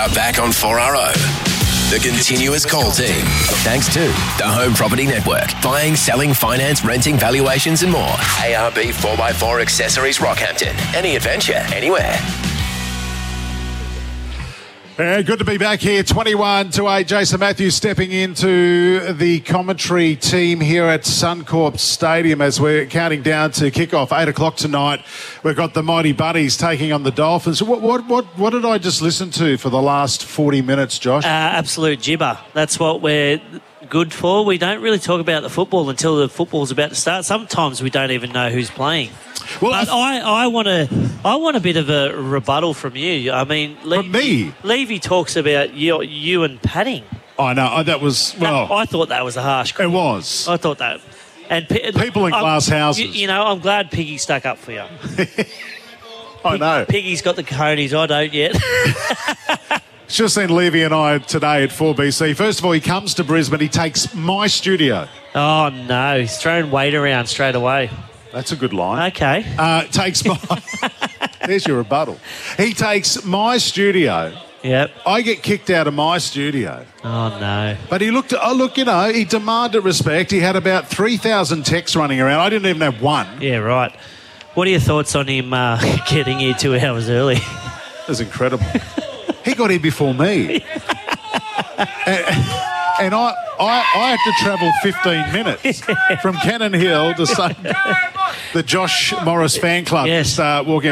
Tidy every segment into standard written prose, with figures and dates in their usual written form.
are back on 4RO. The continuous call team. Thanks to the Home Property Network. Buying, selling, finance, renting, valuations and more. ARB 4x4 Accessories Rockhampton. Any adventure, anywhere. Good to be back here. 21-8. Jason Matthews stepping into the commentary team here at Suncorp Stadium as we're counting down to kickoff. 8 o'clock tonight. We've got the Mighty Buddies taking on the Dolphins. What did I just listen to for the last 40 minutes, Josh? Absolute gibber. That's what we're good for. We don't really talk about the football until the football's about to start. Sometimes we don't even know who's playing. Well, but I want a bit of a rebuttal from you. I mean, Levy talks about you and padding. I know that was I thought that was a harsh comment. It was. I thought that. And people in glass houses. I'm glad Piggy stuck up for you. I know. Piggy's got the conies. I don't yet. Just seen Levy and I today at 4BC. First of all, he comes to Brisbane. He takes my studio. Oh no, he's throwing weight around straight away. That's a good line. Okay. Takes my... There's your rebuttal. He takes my studio. Yep. I get kicked out of my studio. Oh, no. But he looked... he demanded respect. He had about 3,000 texts running around. I didn't even have one. Yeah, right. What are your thoughts on him getting here 2 hours early? It was incredible. He got here before me. And I had to travel 15 minutes from Cannon Hill to the Josh Morris fan club to start walking.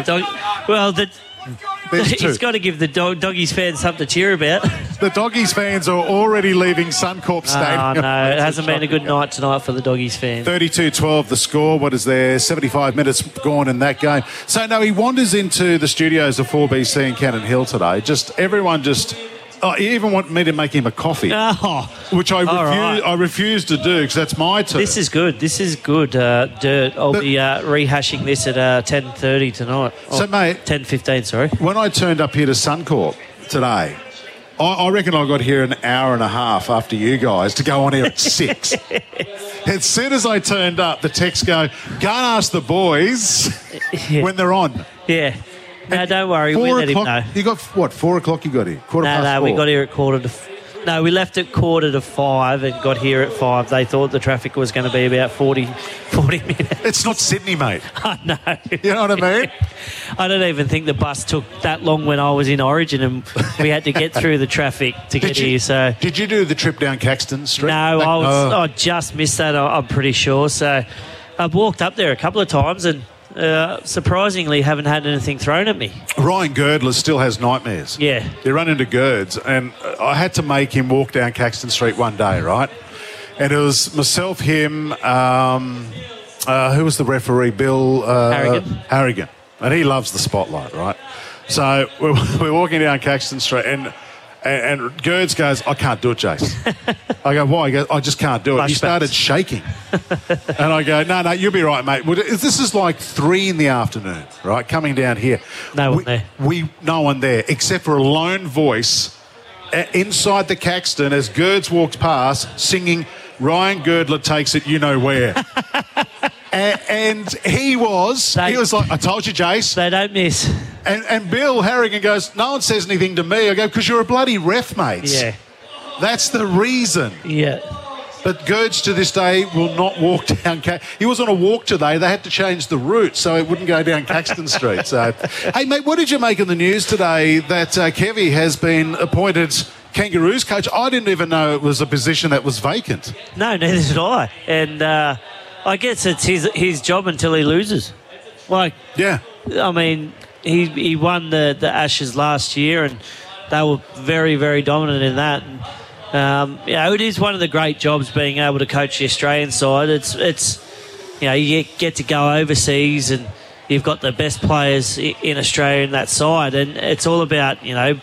He's got to give the Doggies fans something to cheer about. The Doggies fans are already leaving Suncorp Stadium. Oh, no, it hasn't been a good night tonight for the Doggies fans. 32-12 the score. What is there? 75 minutes gone in that game. So, no, he wanders into the studios of 4BC in Cannon Hill today. He even wanted me to make him a coffee, which I refused to do because that's my turn. This is good. Dirt. I'll be rehashing this at 10:30 tonight. So, mate, 10:15. Sorry. When I turned up here to Suncorp today, I reckon I got here an hour and a half after you guys to go on here at 6. As soon as I turned up, the texts go and ask the boys when they're on. Yeah. No, don't worry. We let him know. You got, 4 o'clock you got here? Quarter past 4? No, we got here at No, we left at 4:45 and got here at 5. They thought the traffic was going to be about 40 minutes. It's not Sydney, mate. I know. You know what I mean? I don't even think the bus took that long when I was in Origin and we had to get through the traffic to get here. So did you do the trip down Caxton Street? No, I just missed that, I'm pretty sure. So I've walked up there a couple of times and surprisingly haven't had anything thrown at me. Ryan Girdler still has nightmares. Yeah. You run into Girds, and I had to make him walk down Caxton Street one day, right? And it was myself, him, who was the referee? Bill... Harrigan. And he loves the spotlight, right? So we're walking down Caxton Street, and Girds goes, I can't do it, Jace. I go, why? He goes, I just can't do it. He started shaking. And I go, no, you'll be right, mate. This is like 3 in the afternoon, right, coming down here. No one there. No one there, except for a lone voice inside the Caxton as Girds walks past singing, Ryan Girdler takes it you know where. And he was like, I told you, Jace. They don't miss. And Bill Harrigan goes, no one says anything to me. I go, because you're a bloody ref, mate. Yeah. That's the reason. Yeah. But Girds to this day will not walk down. He was on a walk today. They had to change the route so it wouldn't go down Caxton Street. So, hey, mate, what did you make of the news today that Kevy has been appointed Kangaroos coach? I didn't even know it was a position that was vacant. No, neither did I. And I guess it's his job until he loses. Yeah. I mean, he won the Ashes last year and they were very, very dominant in that. And, it is one of the great jobs being able to coach the Australian side. It's you get to go overseas and you've got the best players in Australia in that side. And it's all about,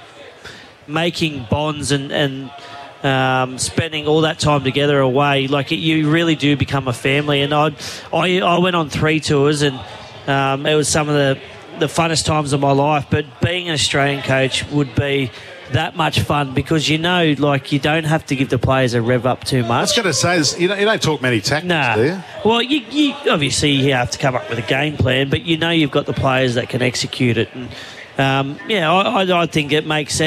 making bonds and spending all that time together away. Like you really do become a family. And I went on 3 tours and it was some of the funnest times of my life. But being an Australian coach would be that much fun because you don't have to give the players a rev up too much. I was going to say this, you don't talk many tactics, do you? Well, you obviously you have to come up with a game plan, but you've got the players that can execute it. And I think it makes sense.